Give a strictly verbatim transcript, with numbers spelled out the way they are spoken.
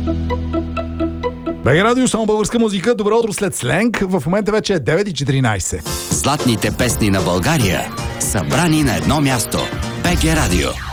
БГ Радио, само българска музика. Добро утро след сленг. В момента вече е девет и четиринайсет. Златните песни на България, събрани на едно място. БГ Радио.